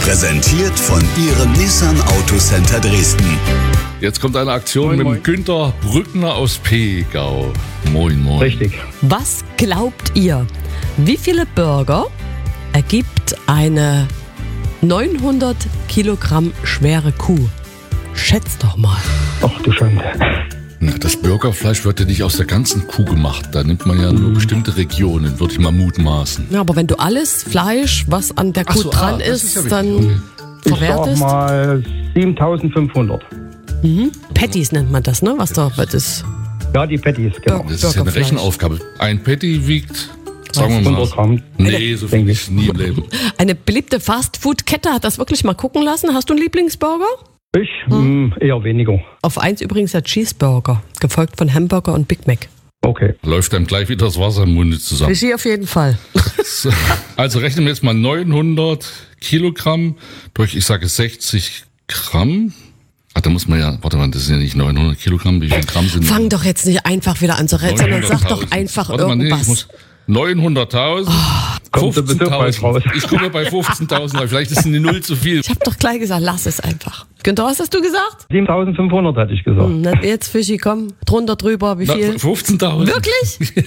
Präsentiert von Ihrem Nissan Autocenter Dresden. Jetzt kommt eine Aktion mit dem Günter Brückner aus Pegau. Moin, moin. Richtig. Was glaubt ihr, wie viele Burger ergibt eine 900 Kilogramm schwere Kuh? Schätzt doch mal. Ach du Schande. Na, das Burgerfleisch wird ja nicht aus der ganzen Kuh gemacht. Da nimmt man ja nur bestimmte Regionen, würde ich mal mutmaßen. Ja, aber wenn du alles Fleisch, was an der Kuh dran das ist, ja dann wichtig. Ich sag verwertest. mal 7500. Patties nennt man das, ne? Was da ist. Ja, die Patties, genau. Das ist ja eine Burgerfleisch. Rechenaufgabe. Ein Patty wiegt, sagen wir mal, 100 Gramm. nee, so viel Denke ich nie im Leben. Eine beliebte Fastfood-Kette hat das wirklich mal gucken lassen. Hast du einen Lieblingsburger? Ich eher weniger. Auf 1 übrigens der Cheeseburger, gefolgt von Hamburger und Big Mac. Okay. Läuft einem gleich wieder das Wasser im Munde zusammen. Fischi auf jeden Fall. So, also rechnen wir jetzt mal 900 Kilogramm durch, ich sage 60 Gramm. Ach, da muss man ja, warte mal, das sind ja nicht 900 Kilogramm, wie viel Gramm sind Fang doch jetzt nicht einfach wieder an zu reden, sondern sag doch 900.000. einfach Warte mal, nee, ich irgendwas. muss 900.000, Kommt sowieso bald raus. 15.000. Ich komme bei 15.000, weil vielleicht ist eine Null zu viel. Ich habe doch gleich gesagt, lass es einfach. Günther, was hast du gesagt? 7500 hatte ich gesagt. Na, jetzt, Fischi, komm, drunter, drüber, wie Na, viel? 15.000. Wirklich?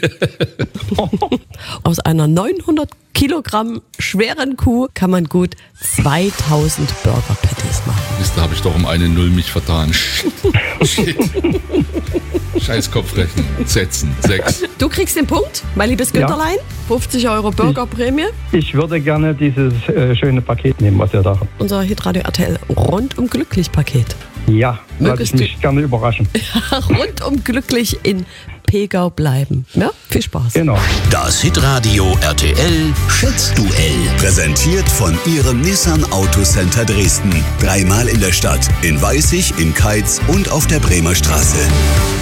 Aus einer 900 Kilogramm schweren Kuh kann man gut 2000 Burger Patties machen. Da habe ich doch um eine Null mich vertan. Shit. Scheiß Kopfrechnen. Setzen. 6. Du kriegst den Punkt, mein liebes Güntherlein. 50 Euro Burgerprämie. Ich würde gerne dieses schöne Paket nehmen, was ihr da habt. Unser Hitradio RTL rundum glücklich Paket. Ja, lasse ich Mögest du- mich gerne überraschen. Rundum glücklich in Pegau bleiben. Ja, viel Spaß. Genau. Das Hitradio RTL Schätzduell. Präsentiert von Ihrem Nissan Autocenter Dresden. 3-mal in der Stadt. In Weißig, in Keitz und auf der Bremer Straße.